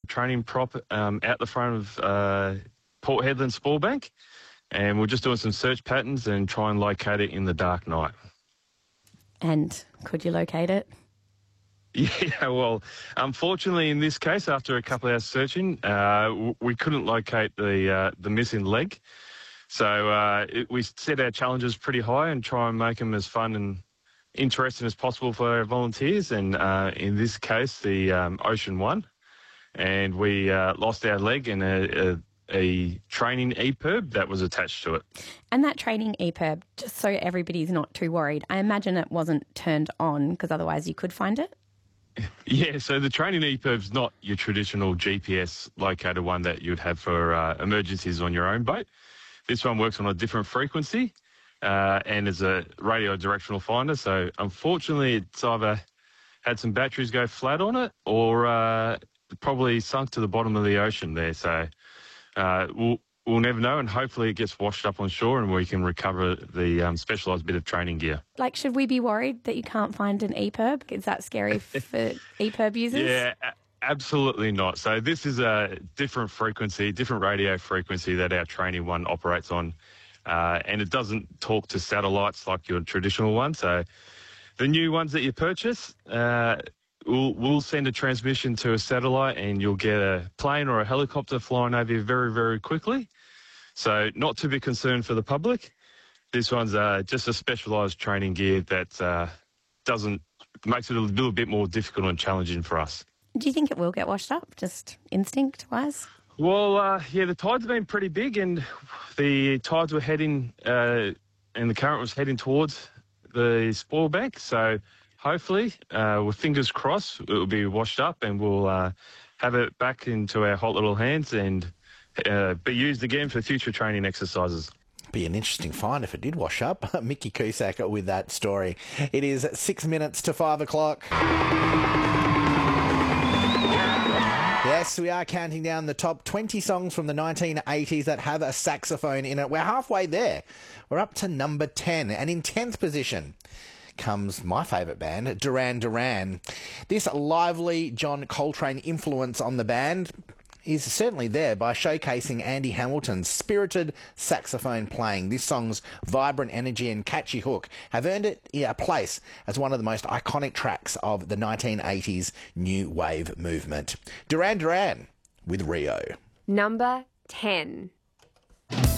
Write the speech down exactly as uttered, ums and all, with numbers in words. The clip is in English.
training prop um, out the front of uh, Port Hedland Spallbank, and we're just doing some search patterns and try and locate it in the dark night. And could you locate it? Yeah, well, unfortunately in this case, after a couple of hours searching, uh, we couldn't locate the uh, the missing leg. So uh, it, we set our challenges pretty high and try and make them as fun and interesting as possible for our volunteers. And uh, in this case, the um, Ocean won, and we uh, lost our leg and a, a, a training E P I R B that was attached to it. And that training E P I R B, just so everybody's not too worried, I imagine it wasn't turned on because otherwise you could find it? Yeah, so the training E P I R B is not your traditional G P S locator one that you would have for uh, emergencies on your own boat. This one works on a different frequency uh, and is a radio directional finder. So unfortunately, it's either had some batteries go flat on it or uh, probably sunk to the bottom of the ocean there. So uh, we'll, we'll never know, and hopefully it gets washed up on shore and we can recover the um, specialised bit of training gear. Like, should we be worried that you can't find an E P I R B? Is that scary for E P I R B users? Yeah, absolutely not. So this is a different frequency, different radio frequency that our training one operates on, uh, and it doesn't talk to satellites like your traditional one. So the new ones that you purchase, uh, we'll, we'll send a transmission to a satellite and you'll get a plane or a helicopter flying over you very, very quickly. So not to be concerned for the public. This one's uh, just a specialised training gear that uh, doesn't makes it a little bit more difficult and challenging for us. Do you think it will get washed up, just instinct-wise? Well, uh, yeah, the tide's been pretty big and the tides were heading, uh, and the current was heading towards the spoil bank. So hopefully, uh, with fingers crossed, it will be washed up and we'll uh, have it back into our hot little hands and uh, be used again for future training exercises. Be an interesting find if it did wash up. Mickey Cusack with that story. It is six minutes to five o'clock. Yes, we are counting down the top twenty songs from the nineteen eighties that have a saxophone in it. We're halfway there. We're up to number ten. And in tenth position comes my favourite band, Duran Duran. This lively John Coltrane influence on the band is certainly there by showcasing Andy Hamilton's spirited saxophone playing. This song's vibrant energy and catchy hook have earned it a place as one of the most iconic tracks of the nineteen eighties new wave movement. Duran Duran with Rio. Number ten.